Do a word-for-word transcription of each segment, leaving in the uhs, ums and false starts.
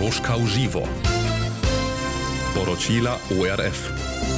Troška v živo. Poročila O R F.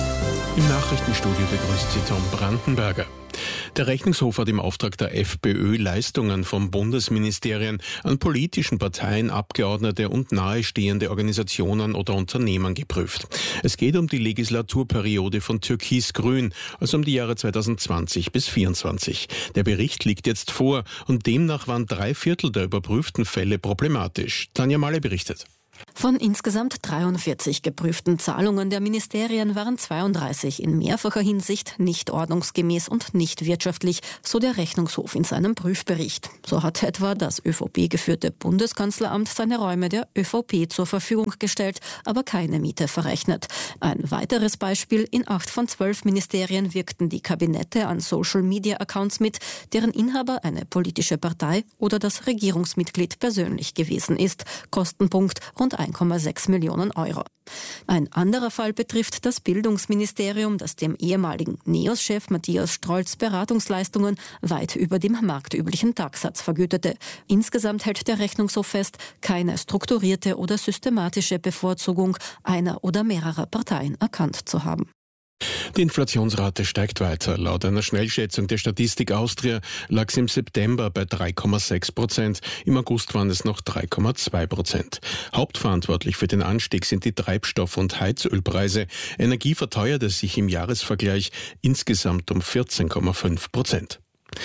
Im Nachrichtenstudio begrüßt Sie Tom Brandenberger. Der Rechnungshof hat im Auftrag der FPÖ Leistungen von Bundesministerien an politischen Parteien, Abgeordnete und nahestehende Organisationen oder Unternehmen geprüft. Es geht um die Legislaturperiode von Türkis-Grün, also um die Jahre zweitausendzwanzig bis zweitausendvierundzwanzig. Der Bericht liegt jetzt vor und demnach waren drei Viertel der überprüften Fälle problematisch. Tanja Malle berichtet. Von insgesamt dreiundvierzig geprüften Zahlungen der Ministerien waren zweiunddreißig in mehrfacher Hinsicht nicht ordnungsgemäß und nicht wirtschaftlich, so der Rechnungshof in seinem Prüfbericht. So hat etwa das ÖVP-geführte Bundeskanzleramt seine Räume der ÖVP zur Verfügung gestellt, aber keine Miete verrechnet. Ein weiteres Beispiel: in acht von zwölf Ministerien wirkten die Kabinette an Social-Media-Accounts mit, deren Inhaber eine politische Partei oder das Regierungsmitglied persönlich gewesen ist. Kostenpunkt rund eins Komma sechs Millionen Euro. Ein anderer Fall betrifft das Bildungsministerium, das dem ehemaligen NEOS-Chef Matthias Strolz Beratungsleistungen weit über dem marktüblichen Tagsatz vergütete. Insgesamt hält der Rechnungshof fest, keine strukturierte oder systematische Bevorzugung einer oder mehrerer Parteien erkannt zu haben. Die Inflationsrate steigt weiter. Laut einer Schnellschätzung der Statistik Austria lag sie im September bei drei Komma sechs Prozent. Im August waren es noch drei Komma zwei Prozent. Hauptverantwortlich für den Anstieg sind die Treibstoff- und Heizölpreise. Energie verteuerte sich im Jahresvergleich insgesamt um vierzehn Komma fünf Prozent.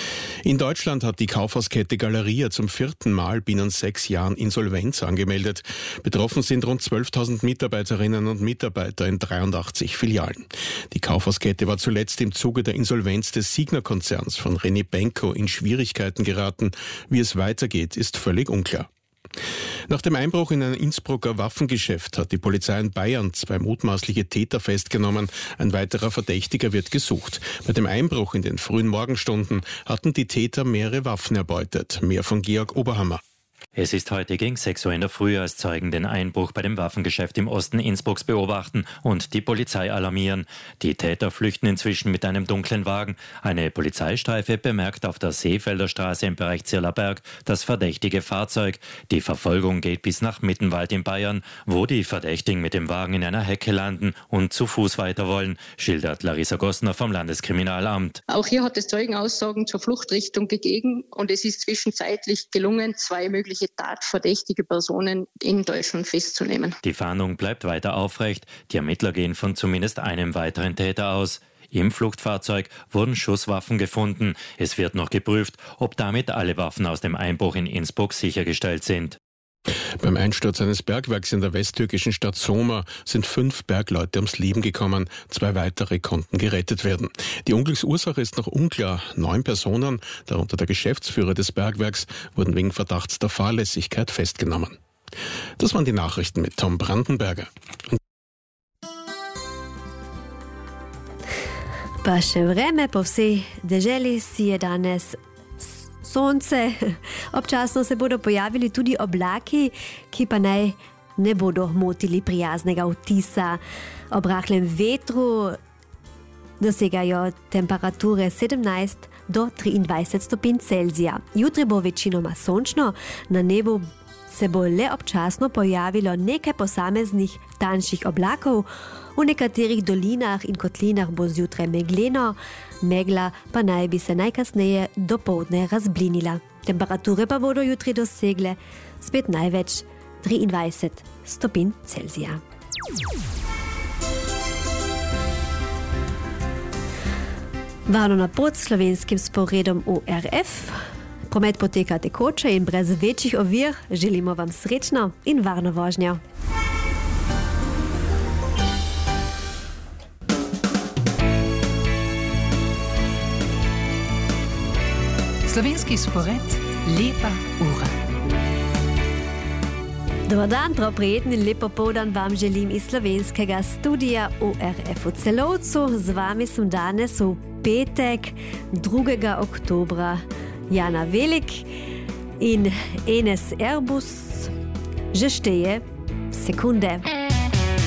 In Deutschland hat die Kaufhauskette Galeria zum vierten Mal binnen sechs Jahren Insolvenz angemeldet. Betroffen sind rund zwölftausend Mitarbeiterinnen und Mitarbeiter in dreiundachtzig Filialen. Die Kaufhauskette war zuletzt im Zuge der Insolvenz des Signa-Konzerns von René Benko in Schwierigkeiten geraten. Wie es weitergeht, ist völlig unklar. Nach dem Einbruch in ein Innsbrucker Waffengeschäft hat die Polizei in Bayern zwei mutmaßliche Täter festgenommen. Ein weiterer Verdächtiger wird gesucht. Bei dem Einbruch in den frühen Morgenstunden hatten die Täter mehrere Waffen erbeutet. Mehr von Georg Oberhammer. Es ist heute gegen sechs Uhr in der Früh, als Zeugen den Einbruch bei dem Waffengeschäft im Osten Innsbrucks beobachten und die Polizei alarmieren. Die Täter flüchten inzwischen mit einem dunklen Wagen. Eine Polizeistreife bemerkt auf der Seefelder Straße im Bereich Zirlerberg das verdächtige Fahrzeug. Die Verfolgung geht bis nach Mittenwald in Bayern, wo die Verdächtigen mit dem Wagen in einer Hecke landen und zu Fuß weiter wollen, schildert Larissa Gossner vom Landeskriminalamt. Auch hier hat es Zeugenaussagen zur Fluchtrichtung gegeben und es ist zwischenzeitlich gelungen, zwei mögliche tatverdächtige Personen in Deutschland festzunehmen. Die Fahndung bleibt weiter aufrecht. Die Ermittler gehen von zumindest einem weiteren Täter aus. Im Fluchtfahrzeug wurden Schusswaffen gefunden. Es wird noch geprüft, ob damit alle Waffen aus dem Einbruch in Innsbruck sichergestellt sind. Beim Einsturz eines Bergwerks in der westtürkischen Stadt Soma sind fünf Bergleute ums Leben gekommen. Zwei weitere konnten gerettet werden. Die Unglücksursache ist noch unklar. Neun Personen, darunter der Geschäftsführer des Bergwerks, wurden wegen Verdachts der Fahrlässigkeit festgenommen. Das waren die Nachrichten mit Tom Brandenberger. Baše vreme po vsej deželi si je danes sonce. Občasno se bodo pojavili tudi oblaki, ki pa naj ne bodo motili prijaznega vtisa. Ob rahlem vetru dosegajo temperature sedemnajst do triindvajset stopinj Celzija. Jutri bo večinoma sončno, na nebu se bo le občasno pojavilo nekaj posameznih tanjših oblakov. V nekaterih dolinah in kotlinah bo zjutraj megleno, megla pa naj bi se najkasneje dopoldne razblinila. Temperature pa bodo jutri dosegle spet največ triindvajset stopinj Celzija. Varno na pot s slovenskim sporedom O R F. Promet poteka tekoče in brez večjih ovir. Želimo vam srečno in varno vožnjo. Slovenski spored, lepa ura. Dobar dan, prav prijeten in lep popoldan vam želim iz slovenskega studia O R F v Celovcu. Z vami sem danes v petek, drugega oktobra. Jana Velik in Enes Erbus že šteje sekunde.